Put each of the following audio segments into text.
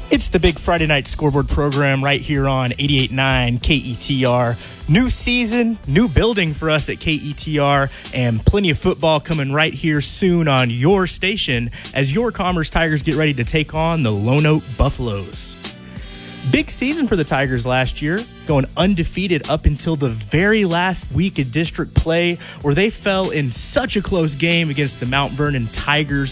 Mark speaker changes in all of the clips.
Speaker 1: It's the big Friday night scoreboard program right here on 88.9 KETR. New season, new building for us at KETR, and plenty of football coming right here soon on your station as your Commerce Tigers get ready to take on the Lone Oak Buffaloes. Big season for the Tigers last year, going undefeated up until the very last week of district play, where they fell in such a close game against the Mount Vernon Tigers,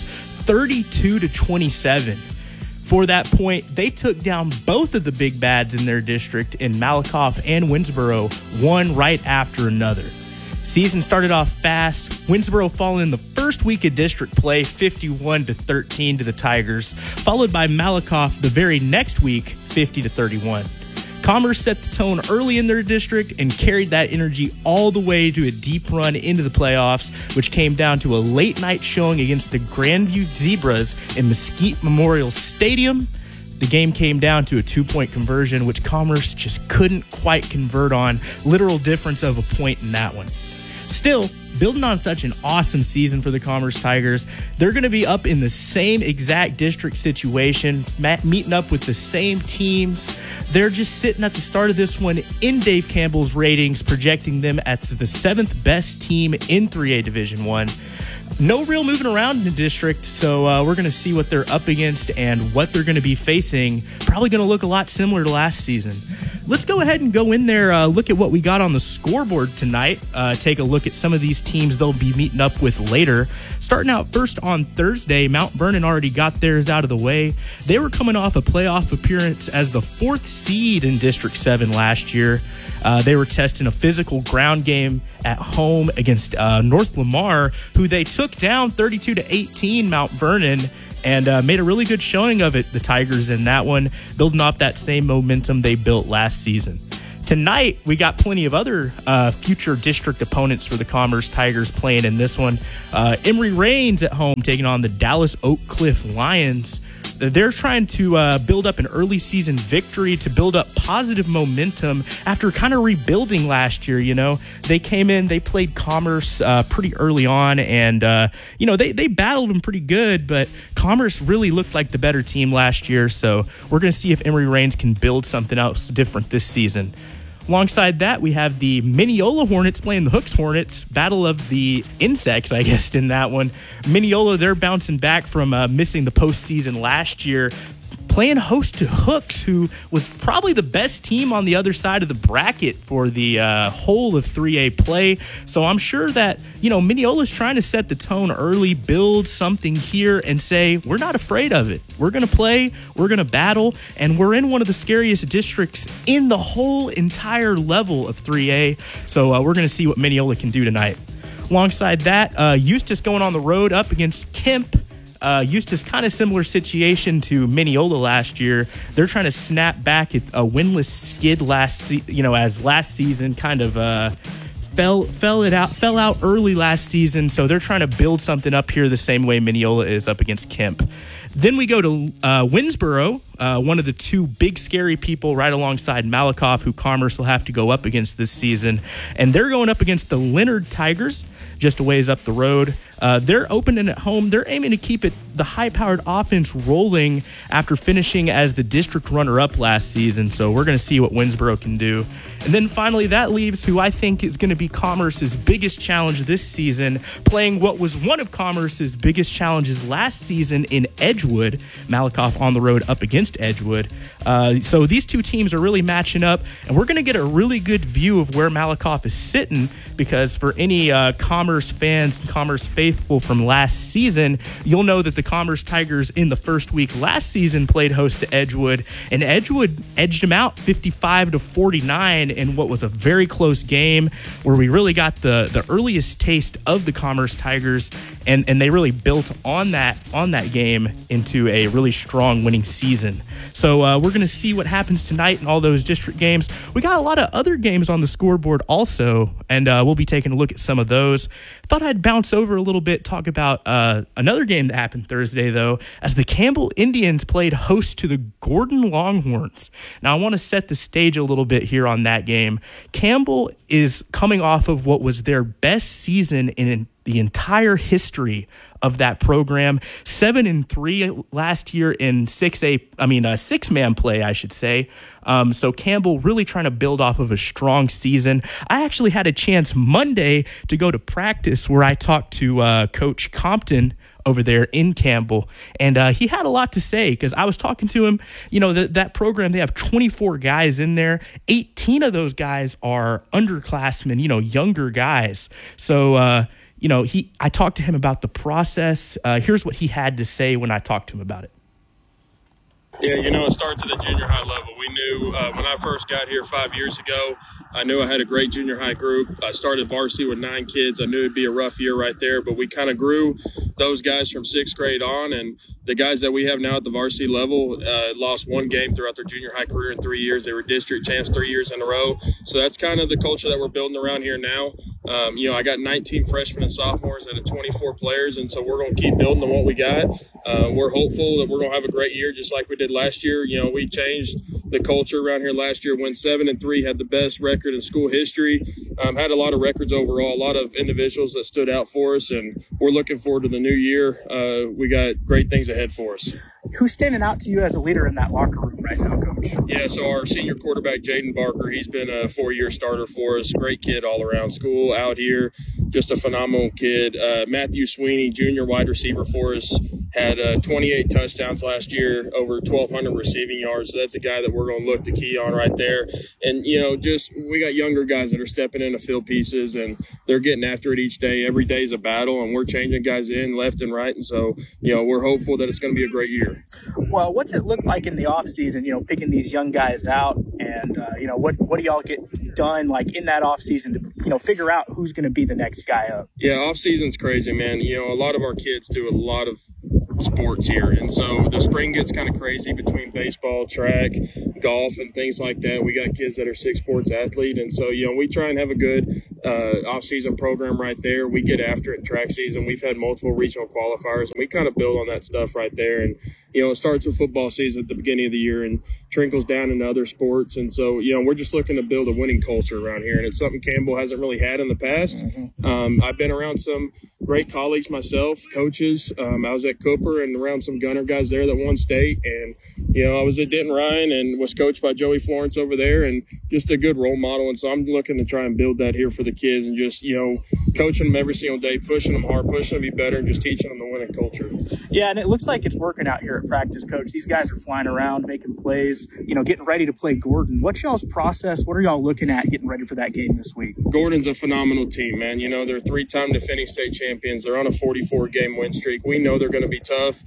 Speaker 1: 32-27. For that point, they took down both of the big bads in their district in Malakoff and Winnsboro, one right after another. Season started off fast. Winnsboro falling in the first week of district play, 51-13 to the Tigers, followed by Malakoff the very next week, 50-31. Commerce set the tone early in their district and carried that energy all the way to a deep run into the playoffs, which came down to a late night showing against the Grandview Zebras in Mesquite Memorial Stadium. The game came down to a 2-point conversion, which Commerce just couldn't quite convert on. Literal difference of a point in that one. Still, building on such an awesome season for the Commerce Tigers, they're going to be up in the same exact district situation, meeting up with the same teams. They're just sitting at the start of this one in Dave Campbell's ratings, projecting them as the 7th best team in 3A Division I. No real moving around in the district, so we're going to see what they're up against and what they're going to be facing. Probably going to look a lot similar to last season. Let's go ahead and go in there, look at what we got on the scoreboard tonight, take a look at some of these teams they'll be meeting up with later. Starting out first on Thursday, Mount Vernon already got theirs out of the way. They were coming off a playoff appearance as the 4th seed in District 7 last year. They were testing a physical ground game at home against North Lamar, who they took down 32-18 Mount Vernon, and made a really good showing of it, the Tigers, in that one, building off that same momentum they built last season. Tonight, we got plenty of other future district opponents for the Commerce Tigers playing in this one. Emory Reigns at home taking on the Dallas Oak Cliff Lions. They're trying to build up an early season victory to build up positive momentum after kind of rebuilding last year. You know, they came in, they played Commerce pretty early on, and they battled them pretty good, but Commerce really looked like the better team last year. So we're going to see if Emory Reigns can build something else different this season. Alongside that, we have the Mineola Hornets playing the Hooks Hornets. Battle of the Insects, I guess, in that one. Mineola, they're bouncing back from missing the postseason last year, playing host to Hooks, who was probably the best team on the other side of the bracket for the whole of 3A play. So I'm sure that, Mineola's trying to set the tone early, build something here, and say, we're not afraid of it. We're going to play, we're going to battle, and we're in one of the scariest districts in the whole entire level of 3A. So we're going to see what Mineola can do tonight. Alongside that, Eustis going on the road up against Kemp. Eustis, kind of similar situation to Mineola last year. They're trying to snap back at a winless skid as last season kind of fell out early last season. So they're trying to build something up here the same way Mineola is up against Kemp. Then we go to Winnsboro, one of the two big scary people right alongside Malakoff, who Commerce will have to go up against this season. And they're going up against the Leonard Tigers, just a ways up the road. They're opening at home. They're aiming to keep the high-powered offense rolling after finishing as the district runner-up last season. So we're going to see what Winnsboro can do. And then finally, that leaves who I think is going to be Commerce's biggest challenge this season, playing what was one of Commerce's biggest challenges last season in Edgewood. Malakoff on the road up against Edgewood. So these two teams are really matching up, and we're going to get a really good view of where Malakoff is sitting, because for any Commerce fans, Commerce faithful from last season, you'll know that the Commerce Tigers in the first week last season played host to Edgewood, and Edgewood edged them out 55-49 in what was a very close game where we really got the earliest taste of the Commerce Tigers, and they really built on that game into a really strong winning season. So we're going to see what happens tonight in all those district games. We got a lot of other games on the scoreboard also, and we'll be taking a look at some of those. Thought I'd bounce over a little bit, talk about another game that happened Thursday, though, as the Campbell Indians played host to the Gordon Longhorns. Now, I want to set the stage a little bit here on that game. Campbell is coming off of what was their best season in the entire history of that program. 7-3 last year in 6-man play, I should say. So Campbell really trying to build off of a strong season. I actually had a chance Monday to go to practice where I talked to Coach Compton over there in Campbell, and he had a lot to say because I was talking to him. You know, that program, they have 24 guys in there. 18 of those guys are underclassmen, you know, younger guys. So, I talked to him about the process. Here's what he had to say when I talked to him about it.
Speaker 2: Yeah, it starts at the junior high level. We knew when I first got here 5 years ago, I knew I had a great junior high group. I started varsity with 9 kids. I knew it'd be a rough year right there, but we kind of grew those guys from 6th grade on. And the guys that we have now at the varsity level lost 1 game throughout their junior high career in 3 years. They were district champs 3 years in a row. So that's kind of the culture that we're building around here now. I got 19 freshmen and sophomores out of 24 players, and so we're going to keep building on what we got. We're hopeful that we're going to have a great year just like we did last year. We changed the culture around here last year, went 7-3, had the best record in school history, had a lot of records overall, a lot of individuals that stood out for us, and we're looking forward to the new year. We got great things ahead for us.
Speaker 3: Who's standing out to you as a leader in that locker room right now, Coach?
Speaker 2: Yeah, so our senior quarterback, Jaden Barker, he's been a 4-year starter for us. Great kid all around school, out here, just a phenomenal kid. Matthew Sweeney, junior wide receiver for us, had 28 touchdowns last year, over 1,200 receiving yards. So that's a guy that we're going to look to key on right there. And, we got younger guys that are stepping in to fill pieces, and they're getting after it each day. Every day is a battle, and we're changing guys in left and right. And so, we're hopeful that it's going to be a great year.
Speaker 3: Well, what's it look like in the offseason, picking these young guys out? And, what do y'all get done, like, in that offseason to, figure out who's going to be the next guy up?
Speaker 2: Yeah, offseason's crazy, man. A lot of our kids do a lot of sports here, and so the spring gets kind of crazy between baseball, track, golf, and things like that. We got kids that are 6 sports athlete, and so we try and have a good off-season program right there. We get after it in track season. We've had multiple regional qualifiers, and we kind of build on that stuff right there. And it starts with football season at the beginning of the year and trickles down into other sports. And so we're just looking to build a winning culture around here, and it's something Campbell hasn't really had in the past. I've been around some great colleagues myself, coaches. I was at Cooper and around some Gunner guys there that won state, and I was at Denton Ryan and was coached by Joey Florence over there, and just a good role model. And so I'm looking to try and build that here for the kids, and just coaching them every single day, pushing them hard, pushing them to be better, and just teaching them the winning culture.
Speaker 3: Yeah, and it looks like it's working out here at practice, Coach. These guys are flying around, making plays, getting ready to play Gordon. What's y'all's process? What are y'all looking at getting ready for that game this week?
Speaker 2: Gordon's a phenomenal team, man. They're 3-time defending state champions. They're on a 44-game win streak. We know they're going to be tough.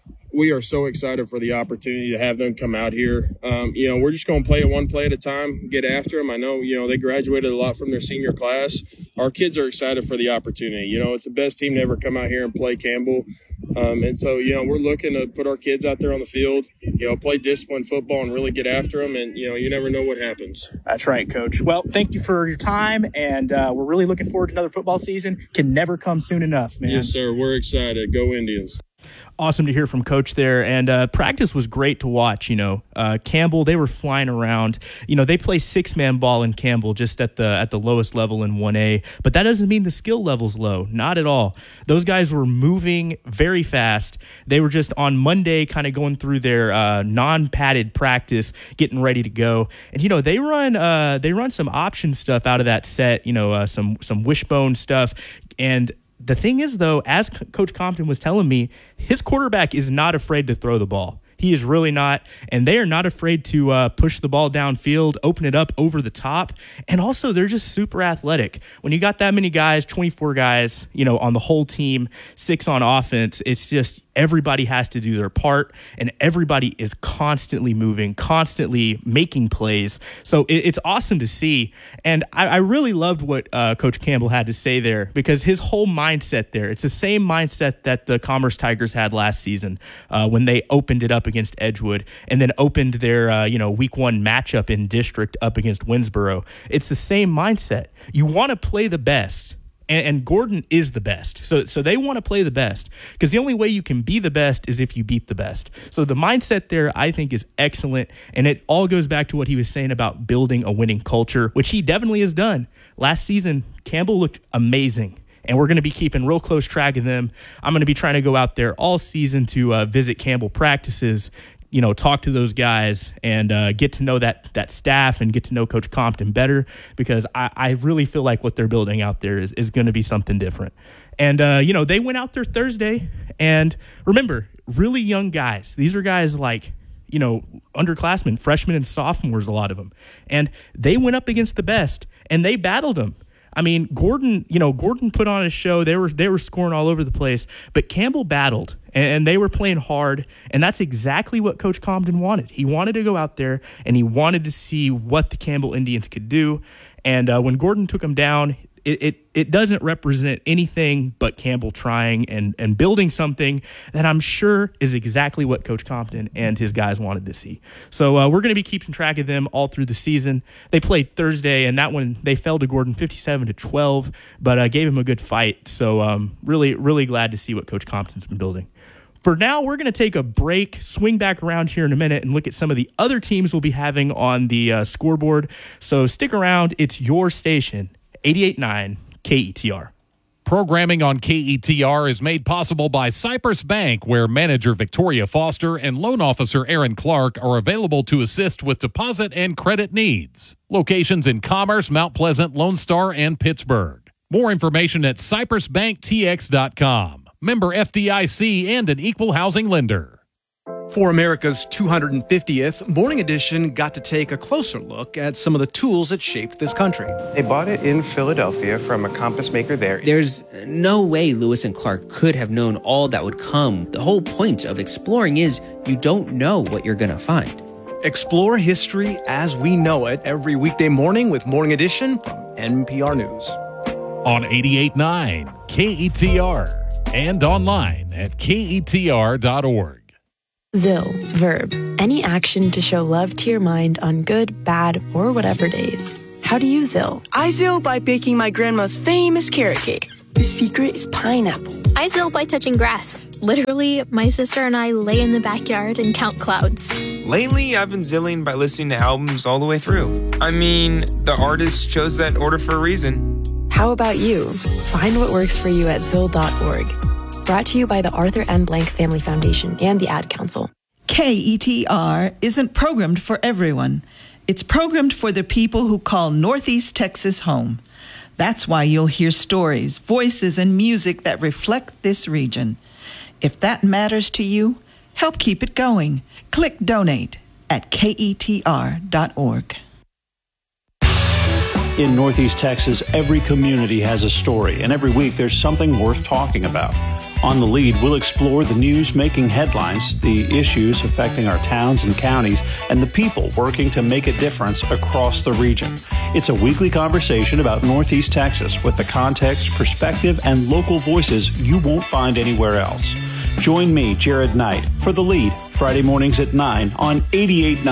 Speaker 2: We are so excited for the opportunity to have them come out here. We're just going to play it one play at a time, get after them. I know, they graduated a lot from their senior class. Our kids are excited for the opportunity. It's the best team to ever come out here and play Campbell. And so, we're looking to put our kids out there on the field, play disciplined football and really get after them. And, you never know what happens.
Speaker 3: That's right, Coach. Well, thank you for your time. And we're really looking forward to another football season. Can never come soon enough, man.
Speaker 2: Yes, sir. We're excited. Go Indians.
Speaker 1: Awesome to hear from Coach there, and practice was great to watch. Campbell, they were flying around. They play 6-man ball in Campbell, just at the lowest level in 1A, but that doesn't mean the skill level's low, not at all. Those guys were moving very fast. They were just on Monday, kind of going through their non-padded practice, getting ready to go. And they run some option stuff out of that set. Some wishbone stuff. And the thing is, though, as Coach Compton was telling me, his quarterback is not afraid to throw the ball. He is really not, and they are not afraid to push the ball downfield, open it up over the top, and also they're just super athletic. When you got that many guys, 24 guys, on the whole team, 6 on offense, it's just everybody has to do their part, and everybody is constantly moving, constantly making plays. So it's awesome to see, and I really loved what Coach Campbell had to say there, because his whole mindset there, it's the same mindset that the Commerce Tigers had last season when they opened it up against Edgewood and then opened their week 1 matchup in district up against Winsboro. It's the same mindset. You want to play the best. And Gordon is the best. So they want to play the best, because the only way you can be the best is if you beat the best. So the mindset there, I think, is excellent. And it all goes back to what he was saying about building a winning culture, which he definitely has done. Last season, Campbell looked amazing. and we're going to be keeping real close track of them. I'm going to be trying to go out there all season to visit Campbell practices, talk to those guys and get to know that staff and get to know Coach Compton better, because I really feel like what they're building out there is going to be something different. And, they went out there Thursday, and remember, really young guys. These are guys like, underclassmen, freshmen and sophomores, a lot of them. And they went up against the best, and they battled them. I mean, Gordon put on a show. They were scoring all over the place, but Campbell battled, and they were playing hard, and that's exactly what Coach Compton wanted. He wanted to go out there, and he wanted to see what the Campbell Indians could do. And when Gordon took them down, it doesn't represent anything but Campbell trying and building something that I'm sure is exactly what Coach Compton and his guys wanted to see. So we're going to be keeping track of them all through the season. They played Thursday, and that one they fell to Gordon 57-12, but gave him a good fight. So really, really glad to see what Coach Compton's been building. For now, we're going to take a break, swing back around here in a minute, and look at some of the other teams we'll be having on the scoreboard. So stick around. It's your station, 88.9 KETR.
Speaker 4: Programming on KETR is made possible by Cypress Bank, where manager Victoria Foster and loan officer Aaron Clark are available to assist with deposit and credit needs. Locations in Commerce, Mount Pleasant, Lone Star, and Pittsburgh. More information at cypressbanktx.com. Member FDIC and an equal housing lender.
Speaker 5: For America's 250th, Morning Edition got to take a closer look at some of the tools that shaped this country.
Speaker 6: They bought it in Philadelphia from a compass maker there.
Speaker 7: There's no way Lewis and Clark could have known all that would come. The whole point of exploring is you don't know what you're going to find.
Speaker 5: Explore history as we know it every weekday morning with Morning Edition from NPR News.
Speaker 4: On 88.9 KETR and online at KETR.org.
Speaker 8: ZIL, verb, any action to show love to your mind on good, bad, or whatever days. How do you ZIL?
Speaker 9: I ZIL by baking my grandma's famous carrot cake. The secret is pineapple.
Speaker 10: I ZIL by touching grass. Literally, my sister and I lay in the backyard and count clouds.
Speaker 11: Lately, I've been ZILling by listening to albums all the way through. I mean, the artist chose that order for a reason.
Speaker 8: How about you? Find what works for you at ZIL.org. Brought to you by the Arthur M. Blank Family Foundation and the Ad Council.
Speaker 12: KETR isn't programmed for everyone. It's programmed for the people who call Northeast Texas home. That's why you'll hear stories, voices, and music that reflect this region. If that matters to you, help keep it going. Click donate at KETR.org.
Speaker 13: In Northeast Texas, every community has a story, and every week there's something worth talking about. On The Lead, we'll explore the news making headlines, the issues affecting our towns and counties, and the people working to make a difference across the region. It's a weekly conversation about Northeast Texas with the context, perspective, and local voices you won't find anywhere else. Join me, Jared Knight, for The Lead, Friday mornings at 9 on 88.9